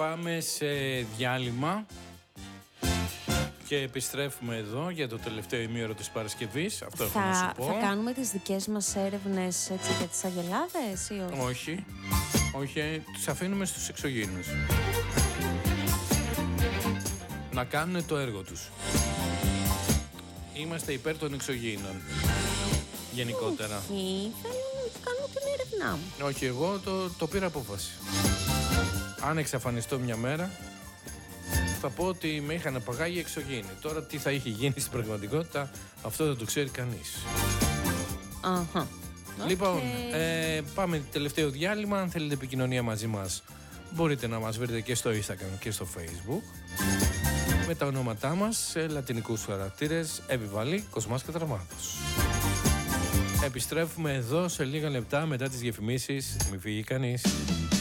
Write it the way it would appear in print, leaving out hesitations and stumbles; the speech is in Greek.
πάμε σε διάλειμμα και επιστρέφουμε εδώ για το τελευταίο ημίωρο της Παρασκευής. Αυτό έχω να σου πω. Θα κάνουμε τις δικές μας έρευνες έτσι, για τις αγελάδες ή όχι? Όχι, τους αφήνουμε στους εξωγήινους να κάνουν το έργο τους. Είμαστε υπέρ των εξωγήινων γενικότερα. Όχι, θέλω να κάνω την έρευνά μου. Όχι, εγώ το πήρα απόφαση. Αν εξαφανιστώ μια μέρα, θα πω ότι με είχαν απαγάγει εξωγήινοι. Τώρα τι θα είχε γίνει στην πραγματικότητα, αυτό δεν το ξέρει κανείς. Αχα. Λοιπόν, πάμε τελευταίο διάλειμμα. Αν θέλετε επικοινωνία μαζί μας, μπορείτε να μας βρείτε και στο Instagram και στο Facebook με τα ονόματά μας σε λατινικούς χαρακτήρες Επιβαλή, Κοσμάς και Τραυμάτος. Επιστρέφουμε εδώ σε λίγα λεπτά μετά τις διαφημίσεις. Μην φύγει κανείς.